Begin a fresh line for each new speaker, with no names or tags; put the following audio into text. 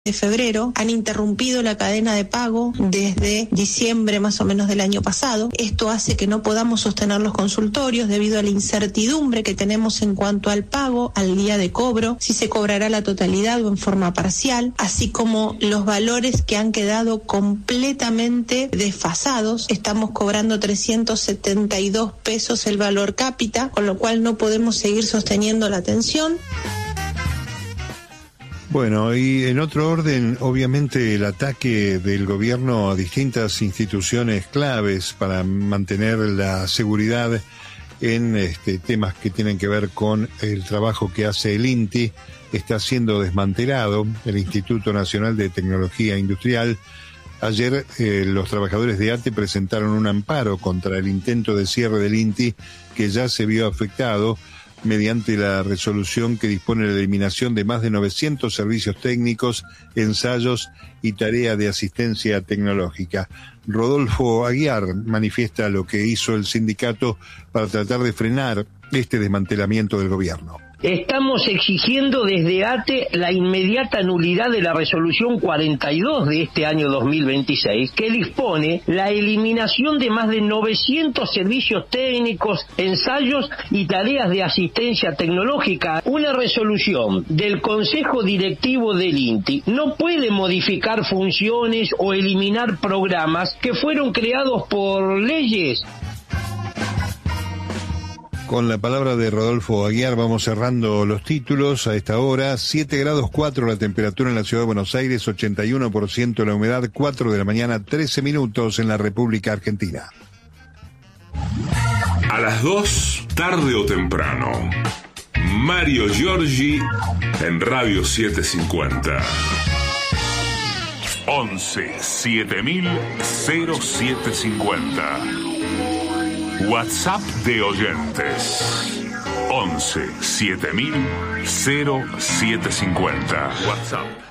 de febrero, han interrumpido la cadena de pago desde diciembre más o menos del año pasado. Esto hace que no podamos sostener los consultorios debido a la incertidumbre que tenemos en cuanto al pago, al día de cobro, si se cobrará la totalidad o en forma parcial, así como los valores que han quedado completamente desfasados. Estamos cobrando 372 pesos el valor cápita, con lo cual no podemos seguir sosteniendo la atención.
Bueno, y en otro orden, obviamente el ataque del gobierno a distintas instituciones claves para mantener la seguridad en temas que tienen que ver con el trabajo que hace el INTI está siendo desmantelado, el Instituto Nacional de Tecnología Industrial. Ayer los trabajadores de ATE presentaron un amparo contra el intento de cierre del INTI que ya se vio afectado mediante la resolución que dispone la eliminación de más de 900 servicios técnicos, ensayos y tareas de asistencia tecnológica. Rodolfo Aguiar manifiesta lo que hizo el sindicato para tratar de frenar este desmantelamiento del gobierno.
Estamos exigiendo desde ATE la inmediata nulidad de la resolución 42 de este año 2026, que dispone la eliminación de más de 900 servicios técnicos, ensayos y tareas de asistencia tecnológica. Una resolución del Consejo Directivo del INTI no puede modificar funciones o eliminar programas que fueron creados por leyes.
Con la palabra de Rodolfo Aguiar vamos cerrando los títulos a esta hora. 7 grados 4 la temperatura en la ciudad de Buenos Aires, 81% la humedad, 4 de la mañana, 13 minutos en la República Argentina.
A las 2, tarde o temprano, Mario Giorgi en Radio 750. 11 7000 0750. WhatsApp de oyentes 11 7000 0750. WhatsApp.